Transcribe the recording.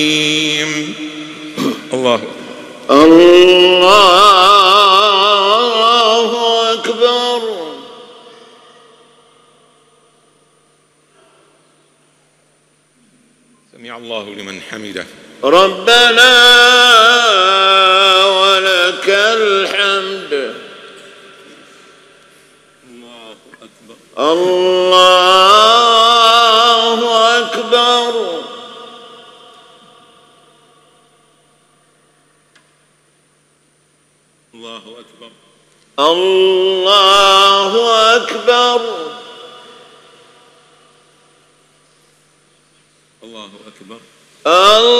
الله أكبر. سمع الله لمن حمده. ربنا ولك الحمد. الله أكبر. الله أكبر. الله أكبر. الله أكبر. الله أكبر.